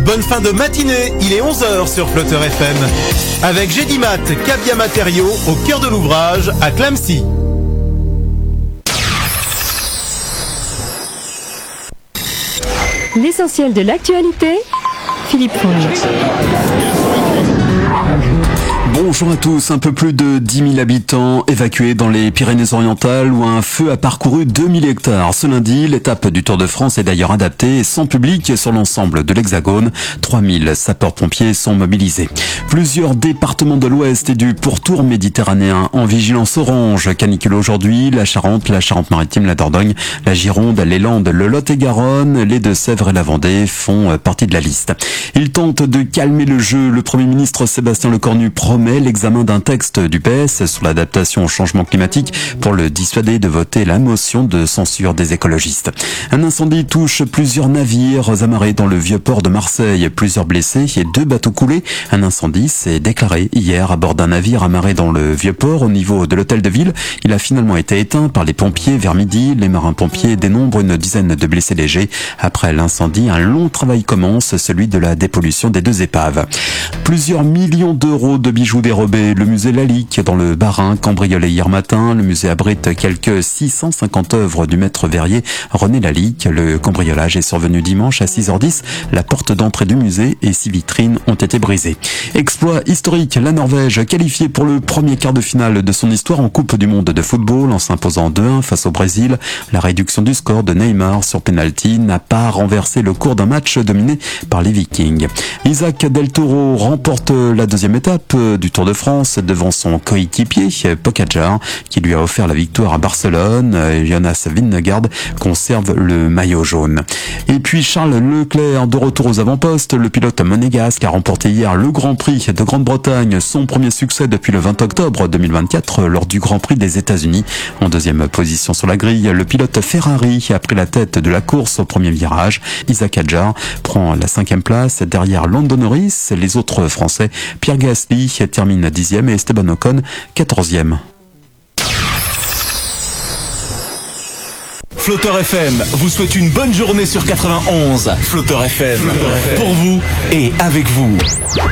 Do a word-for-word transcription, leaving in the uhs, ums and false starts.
bonne fin de matinée, il est onze heures sur Flutter F M. Avec Gédimat, Cabia Matériaux, au cœur de l'ouvrage, à Clamecy. L'essentiel de l'actualité, Philippe Fournier. Bonjour à tous. Un peu plus de dix mille habitants évacués dans les Pyrénées-Orientales où un feu a parcouru deux mille hectares. Ce lundi, l'étape du Tour de France est d'ailleurs adaptée et sans public sur l'ensemble de l'Hexagone. trois mille sapeurs-pompiers sont mobilisés. Plusieurs départements de l'Ouest et du pourtour méditerranéen en vigilance orange. Canicule aujourd'hui, la Charente, la Charente-Maritime, la Dordogne, la Gironde, les Landes, le Lot-et-Garonne, les Deux-Sèvres et la Vendée font partie de la liste. Il tente de calmer le jeu. Le Premier ministre Sébastien Lecornu promet l'examen d'un texte du P S sur l'adaptation au changement climatique pour le dissuader de voter la motion de censure des écologistes. Un incendie touche plusieurs navires amarrés dans le vieux port de Marseille. Plusieurs blessés et deux bateaux coulés. Un incendie s'est déclaré hier à bord d'un navire amarré dans le vieux port au niveau de l'hôtel de ville. Il a finalement été éteint par les pompiers vers midi. Les marins-pompiers dénombrent une dizaine de blessés légers. Après l'incendie, un long travail commence, celui de la dépollution des deux épaves. Plusieurs millions d'euros de bijoux dérobés. Le musée Lalique dans le Bas-Rhin cambriolé hier matin. Le musée abrite quelques six cent cinquante œuvres du maître verrier René Lalique. Le cambriolage est survenu dimanche à six heures dix. La porte d'entrée du musée et six vitrines ont été brisées. Exploit historique, la Norvège qualifiée pour le premier quart de finale de son histoire en Coupe du Monde de football en s'imposant deux un face au Brésil. La réduction du score de Neymar sur penalty n'a pas renversé le cours d'un match dominé par les Vikings. Isaac Del Toro remporte la deuxième étape du Tour de France devant son coéquipier Pogačar qui lui a offert la victoire à Barcelone. Jonas Vingegaard conserve le maillot jaune. Et puis Charles Leclerc de retour aux avant-postes. Le pilote monégasque a remporté hier le Grand Prix de Grande-Bretagne, son premier succès depuis le vingt octobre deux mille vingt-quatre lors du Grand Prix des États-Unis. En deuxième position sur la grille, le pilote Ferrari a pris la tête de la course au premier virage. Isaac Hadjar prend la cinquième place derrière Lando Norris. Les autres Français, Pierre Gasly termine dixième et Esteban Ocon quatorzième. Flutter F M vous souhaite une bonne journée sur quatre-vingt-onze. Flutter F M, pour vous et avec vous.